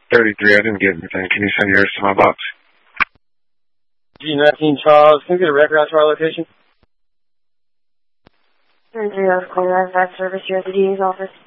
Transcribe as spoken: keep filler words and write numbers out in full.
thirty-three. I didn't get anything. Can you send yours to my box? G nineteen Charles, can you get a record out to our location? thirty-three, I was calling that service here at the D A's office.